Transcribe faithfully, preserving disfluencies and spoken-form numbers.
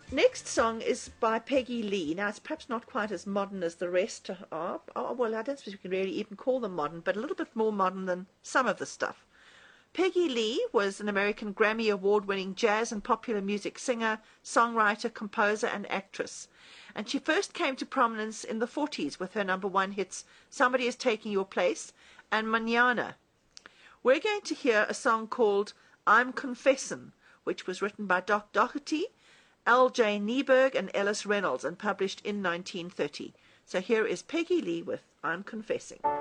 Next song is by Peggy Lee. Now, it's perhaps not quite as modern as the rest are. Oh, well, I don't suppose we can really even call them modern, but a little bit more modern than some of the stuff. Peggy Lee was an American Grammy Award-winning jazz and popular music singer, songwriter, composer, and actress. And she first came to prominence in the forties with her number one hits, Somebody Is Taking Your Place and Manana. We're going to hear a song called I'm Confessin', which was written by Doc Doherty, L J Nieberg, and Ellis Reynolds, and published in nineteen thirty. So here is Peggy Lee with I'm Confessing.